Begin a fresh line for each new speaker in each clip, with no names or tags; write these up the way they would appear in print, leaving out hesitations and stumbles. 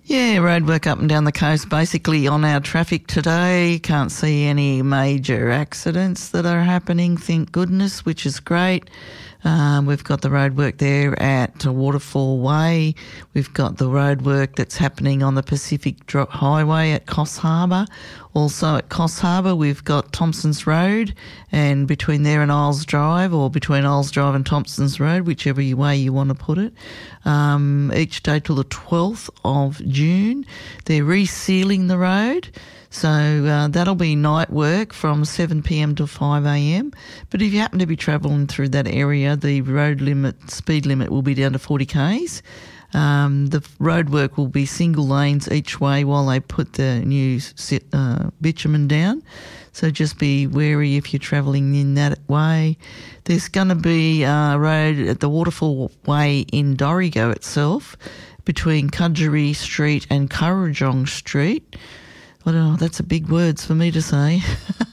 Yeah, roadwork up and down the coast. Basically on our traffic today, can't see any major accidents that are happening, thank goodness, which is great. We've got the roadwork there at Waterfall Way. We've got the roadwork that's happening on the Pacific Highway at Coffs Harbour. Also at Coffs Harbour, we've got Thompson's Road, and between there and Isles Drive, or between Isles Drive and Thompson's Road, whichever way you want to put it, each day till the 12th of June. They're resealing the road. So that'll be night work from 7 p.m. to 5 a.m. But if you happen to be travelling through that area, the speed limit will be down to 40 k's. The road work will be single lanes each way while they put the new bitumen down. So just be wary if you're travelling in that way. There's going to be a road at the Waterfall Way in Dorrigo itself between Cudgery Street and Currajong Street. I don't know, that's a big words for me to say.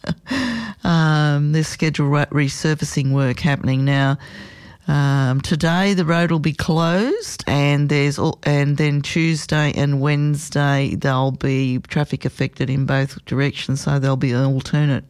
There's scheduled resurfacing work happening now. Today the road will be closed, and then Tuesday and Wednesday there'll be traffic affected in both directions, so there'll be alternate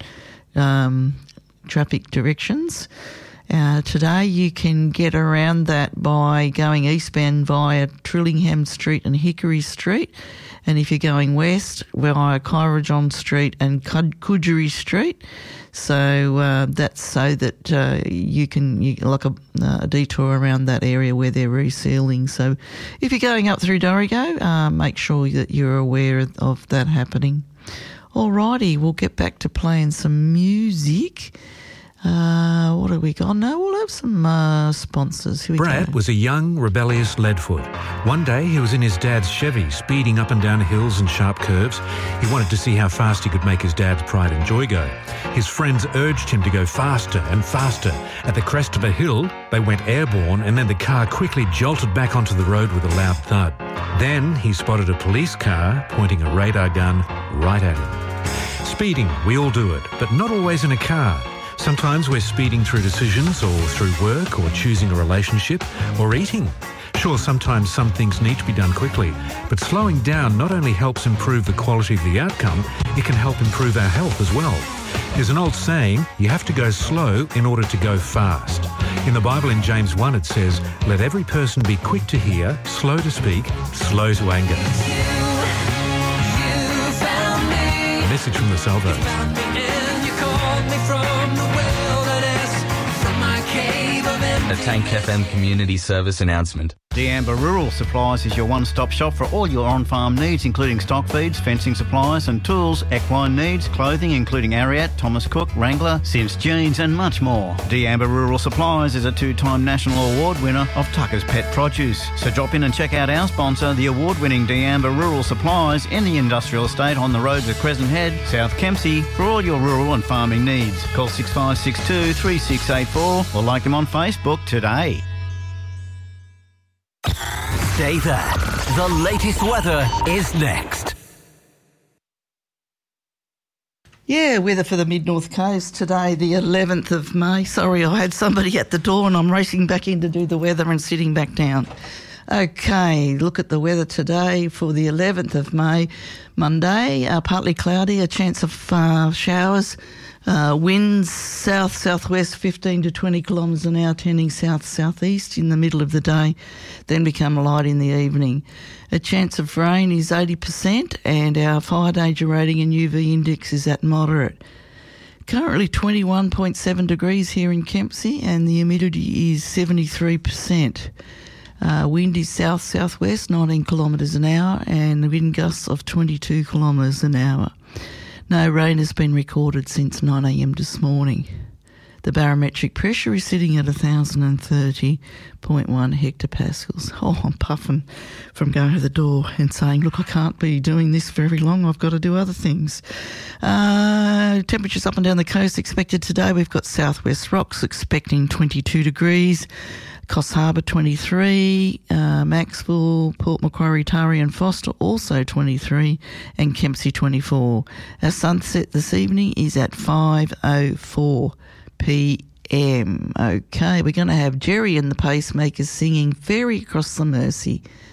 traffic directions. Today you can get around that by going eastbound via Trillingham Street and Hickory Street, and if you're going west, via Currajong Street and Cudgery Street. So that's so that you can like a detour around that area where they're resealing. So if you're going up through Dorrigo, make sure that you're aware of that happening. Alrighty, we'll get back to playing some music. What have we got? No, we'll have some sponsors. Here we
Brad
go.
was a young, rebellious Leadfoot. One day he was in his dad's Chevy, speeding up and down hills and sharp curves. He wanted to see how fast he could make his dad's pride and joy go. His friends urged him to go faster and faster. At the crest of a hill, they went airborne, and then the car quickly jolted back onto the road with a loud thud. Then he spotted a police car pointing a radar gun right at him. Speeding, we all do it, but not always in a car. Sometimes we're speeding through decisions or through work or choosing a relationship or eating. Sure, sometimes some things need to be done quickly, but slowing down not only helps improve the quality of the outcome, it can help improve our health as well. There's an old saying, you have to go slow in order to go fast. In the Bible in James 1 it says, let every person be quick to hear, slow to speak, slow to anger. A message from the Salvos.
A Tank FM community service announcement.
Deamba Rural Supplies is your one-stop shop for all your on-farm needs, including stock feeds, fencing supplies and tools, equine needs, clothing including Ariat, Thomas Cook, Wrangler, Sims Jeans and much more. Deamba Rural Supplies is a 2-time national award winner of Tucker's Pet Produce. So drop in and check out our sponsor, the award-winning Deamba Rural Supplies in the industrial estate on the roads of Crescent Head, South Kempsey for all your rural and farming needs. Call 6562 3684 or like them on Facebook today.
Stay there. The latest weather is next.
Yeah, weather for the mid-north coast today, the 11th of May. Sorry, I had somebody at the door and I'm racing back in to do the weather and sitting back down. Okay, look at the weather today for the 11th of May. Monday, partly cloudy, a chance of showers. Winds south-southwest 15 to 20 kilometres an hour, tending south-southeast in the middle of the day, then become light in the evening. A chance of rain is 80% and our fire danger rating and UV index is at moderate. Currently 21.7 degrees here in Kempsey and the humidity is 73%. Wind is south-southwest 19 kilometres an hour and the wind gusts of 22 kilometres an hour. No rain has been recorded since 9 a.m. this morning. The barometric pressure is sitting at 1,030.1 hectopascals. Oh, I'm puffing from going to the door and saying, look, I can't be doing this very long. I've got to do other things. Temperatures up and down the coast expected today. We've got Southwest Rocks expecting 22 degrees. Coffs Harbour 23, Maxwell, Port Macquarie, Tari and Foster also 23 and Kempsey 24. Our sunset this evening is at 5:04 p.m. Okay, we're going to have Jerry and the Pacemakers singing Ferry Across the Mersey.